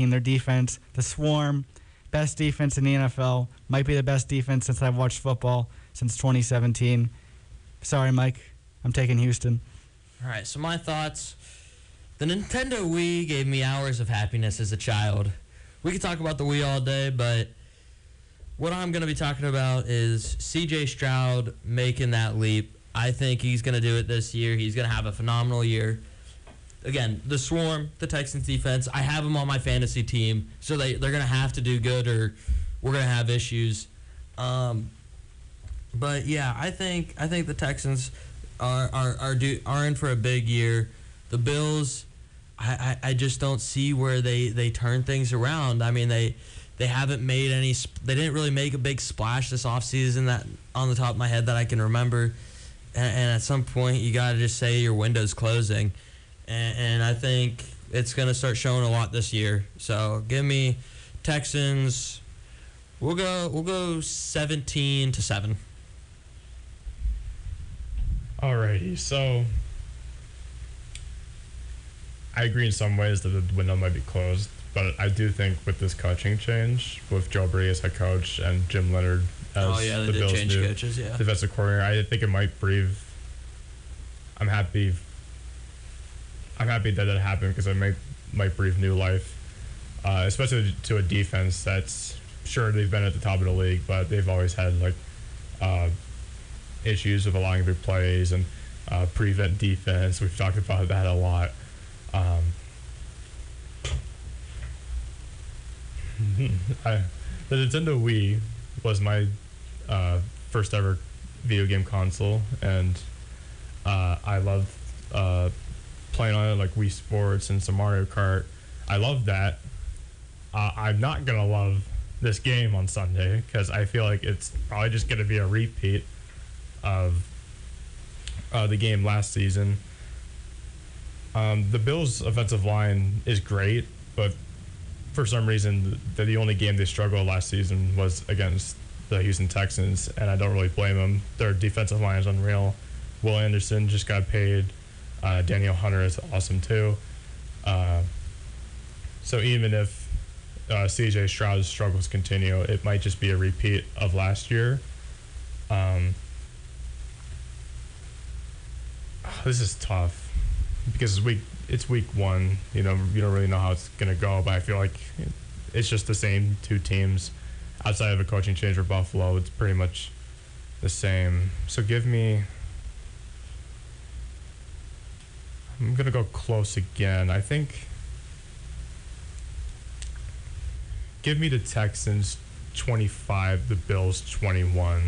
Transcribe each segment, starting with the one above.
team. Their defense, the Swarm, best defense in the NFL. Might be the best defense since I've watched football since 2017. Sorry, Mike. I'm taking Houston. All right, so my thoughts. The Nintendo Wii gave me hours of happiness as a child. We could talk about the Wii all day, but what I'm going to be talking about is C.J. Stroud making that leap. I think he's going to do it this year. He's going to have a phenomenal year. Again, the Swarm, the Texans defense, I have them on my fantasy team, so they're going to have to do good or we're going to have issues. But yeah, I think the Texans are in for a big year. The Bills, I just don't see where they turn things around. I mean, they haven't made any. They didn't really make a big splash this offseason that on the top of my head that I can remember. And at some point, you got to just say your window's closing. And I think it's going to start showing a lot this year. So give me Texans. We'll go 17-7. Alrighty, so I agree in some ways that the window might be closed, but I do think with this coaching change, with Joe Brady as head coach and Jim Leonard as they the did Bills' change new coaches, yeah. defensive coordinator, I think it might breathe. I'm happy that it happened because it might breathe new life, especially to a defense that's sure they've been at the top of the league, but they've always had issues with allowing big plays and prevent defense. We've talked about that a lot. The Nintendo Wii was my first ever video game console, and I loved playing on it, like Wii Sports and some Mario Kart. I love that. I'm not gonna love this game on Sunday because I feel like it's probably just gonna be a repeat of the game last season. The Bills' offensive line is great, but for some reason, the only game they struggled last season was against the Houston Texans, and I don't really blame them. Their defensive line is unreal. Will Anderson just got paid. Daniel Hunter is awesome too. So even if C.J. Stroud's struggles continue, it might just be a repeat of last year. This is tough because it's week one. You don't really know how it's gonna go, but I feel like it's just the same two teams. Outside of a coaching change for Buffalo, it's pretty much the same. So I'm gonna go close again. I think give me the Texans 25, the Bills 21.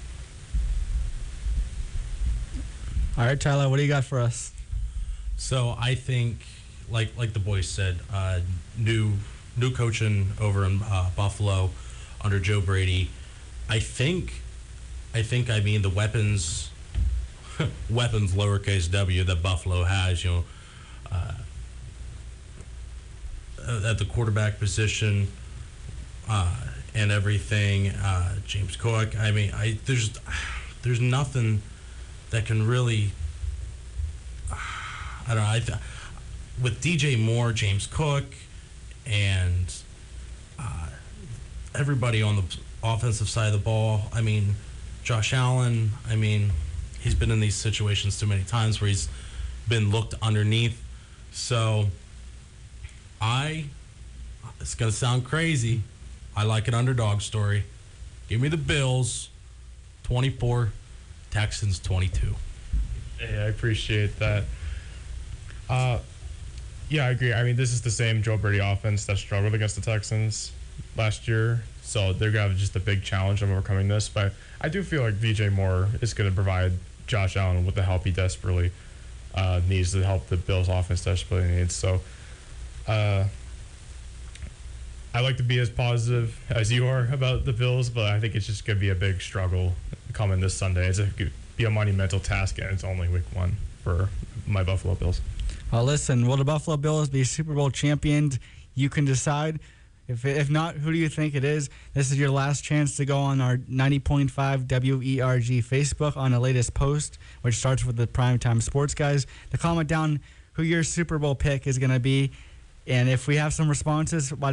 All right, Tyler, what do you got for us? So I think, like the boys said, new coaching over in Buffalo under Joe Brady. I mean the weapons lowercase w that Buffalo has, at the quarterback position and everything. James Cook. I mean, there's nothing that can really. I don't know. With DJ Moore, James Cook, and everybody on the offensive side of the ball. I mean, Josh Allen. I mean, he's been in these situations too many times where he's been looked underneath. So, it's gonna sound crazy. I like an underdog story. Give me the Bills, 24, Texans 22. Hey, I appreciate that. Yeah, I agree. I mean, this is the same Joe Brady offense that struggled against the Texans last year, so they're going to have just a big challenge of overcoming this. But I do feel like DJ Moore is going to provide Josh Allen with the help he desperately needs, to help the Bills' offense desperately needs. So I like to be as positive as you are about the Bills, but I think it's just going to be a big struggle coming this Sunday. It's going to be a monumental task, and it's only week one for my Buffalo Bills. Well, listen, will the Buffalo Bills be Super Bowl champions? You can decide. If not, who do you think it is? This is your last chance to go on our 90.5 WERG Facebook on the latest post, which starts with the Primetime Sports guys, to comment down who your Super Bowl pick is going to be. And if we have some responses by